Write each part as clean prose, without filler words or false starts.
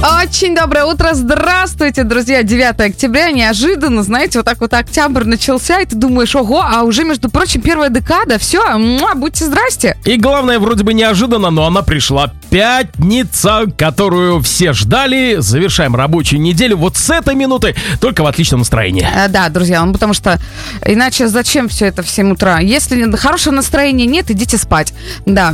Очень доброе утро, здравствуйте, друзья. 9 октября, неожиданно, знаете, вот так вот октябрь начался, и ты думаешь, ого, а уже, между прочим, первая декада, все, будьте здрасте. И главное, вроде бы неожиданно, но она пришла. Пятница, которую все ждали. Завершаем рабочую неделю вот с этой минуты, только в отличном настроении. Да, друзья, потому что иначе зачем все это в 7 утра? Если хорошего настроения нет, идите спать. Да.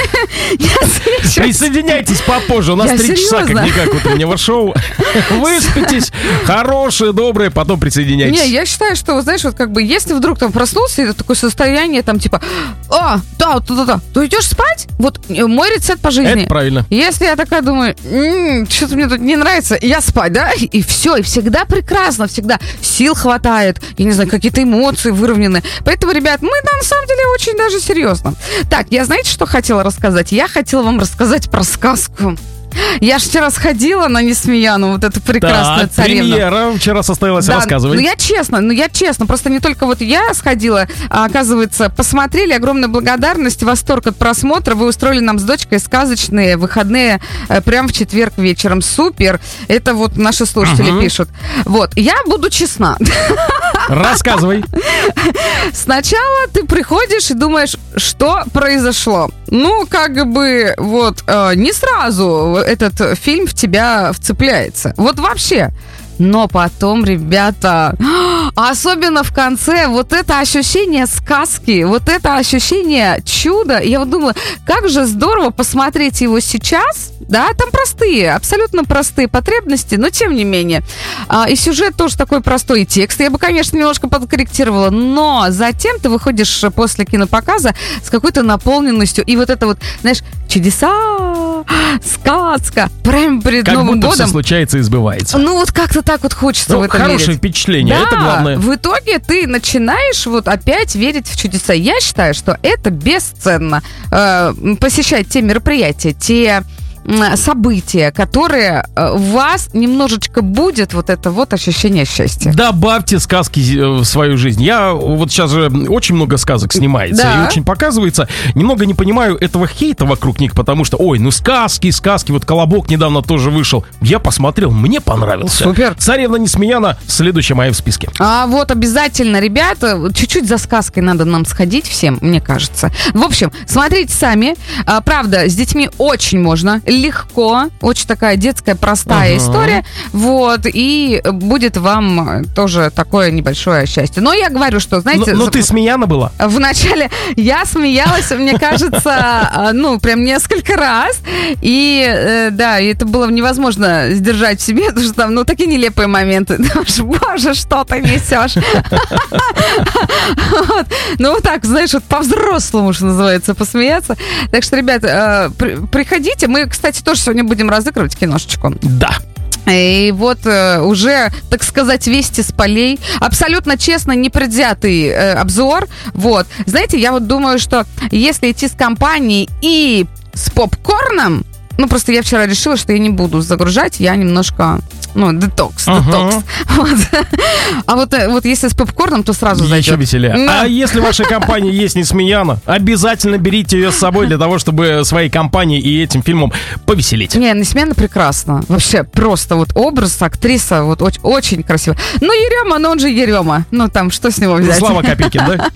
Присоединяйтесь попозже, у нас 3 часа как-никак утреннего шоу. Выспитесь, хорошие, добрые, потом присоединяйтесь. Не, я считаю, что, вы знаешь, вот как бы, если вдруг там проснулся, это такое состояние, там, типа, да, то идешь спать? Вот мой рецепт по жизни. Это правильно. Если я такая думаю, что-то мне тут не нравится, я спать, да? И все, и всегда прекрасно, всегда сил хватает, я не знаю, какие-то эмоции выровнены. Поэтому, ребят, мы на самом деле очень даже серьезно. Так, я знаете, что хотела рассказать? Я хотела вам рассказать про сказку. Я же вчера сходила на Несмеяну, вот эту прекрасную царевну. Премьера вчера состоялась, да, рассказывай. Я честно, просто не только вот я сходила, а оказывается, посмотрели, огромная благодарность, восторг от просмотра. Вы устроили нам с дочкой сказочные выходные прямо в четверг вечером. Супер! Это вот наши слушатели пишут. Вот, я буду честна. Рассказывай. Сначала ты приходишь и думаешь, что произошло. Ну, как бы, вот, не сразу этот фильм в тебя вцепляется. Вот вообще. Но потом, ребята, особенно в конце, вот это ощущение сказки, вот это ощущение чуда, я вот думала, как же здорово посмотреть его сейчас, да, там простые, абсолютно простые потребности, но тем не менее. И сюжет тоже такой простой, и текст я бы, конечно, немножко подкорректировала, но затем ты выходишь после кинопоказа с какой-то наполненностью, и вот это вот, знаешь, чудеса, сказка, прямо перед Новым годом. Как будто все случается и сбывается. Ну вот как-то так вот хочется в это верить. Хорошее впечатление, да, это главное. В итоге ты начинаешь вот опять верить в чудеса. Я считаю, что это бесценно. Посещать те мероприятия, те события, которые в вас немножечко будет вот это вот ощущение счастья. Добавьте сказки в свою жизнь. Я вот сейчас же очень много сказок снимается, да, и очень показывается. Немного не понимаю этого хейта вокруг них, потому что, сказки. Вот «Колобок» недавно тоже вышел. Я посмотрел, мне понравился. Супер. «Царевна Несмеяна» следующая моя в списке. Вот обязательно, ребята, чуть-чуть за сказкой надо нам сходить всем, мне кажется. В общем, смотрите сами. Правда, с детьми очень можно. Легко, очень такая детская, простая история, вот, и будет вам тоже такое небольшое счастье. Но я говорю, что, знаете... Но ты смеяна была? Вначале я смеялась, мне кажется, прям несколько раз, и, да, это было невозможно сдержать в себе, потому что там, такие нелепые моменты. Боже, что ты несешь? Ну, вот так, знаешь, вот по-взрослому, что называется, посмеяться. Так что, ребят, приходите, мы, кстати, тоже сегодня будем разыгрывать киношечку. Да. И вот уже, так сказать, вести с полей. Абсолютно честно, непредвзятый обзор. Вот. Знаете, я вот думаю, что если идти с компанией и с попкорном, просто я вчера решила, что я не буду загружать, я немножко, детокс. Вот. А вот если с попкорном, то сразу зайдет. Еще веселее. Да. А если в вашей компании есть Несмеяна, обязательно берите ее с собой для того, чтобы своей компанией и этим фильмом повеселить. Не, Несмеяна прекрасна. Вообще, просто вот образ, актриса, вот очень красиво. Ерема, он же Ерема. Там, что с него взять? Слава Копейкин, да?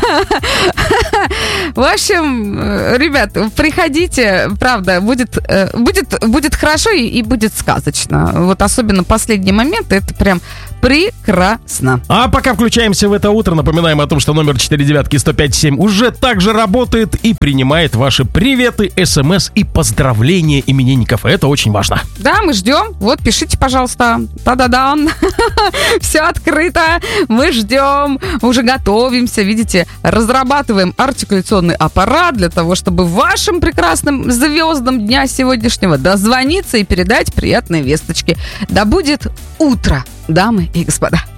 В общем, ребят, приходите, правда, будет хорошо и будет сказочно. Вот особенно последние моменты, это прям прекрасно. А пока включаемся в это утро, напоминаем о том, что номер 49105.7 уже также работает и принимает ваши приветы, смс и поздравления именинников. Это очень важно. Да, мы ждем. Вот, пишите, пожалуйста. Та-да-дан. Все открыто. Мы ждем. Уже готовимся. Видите, разрабатываем артикуляционный аппарат для того, чтобы вашим прекрасным звездам дня сегодняшнего дозвониться и передать приятные весточки. Да будет утро, дамы и господа.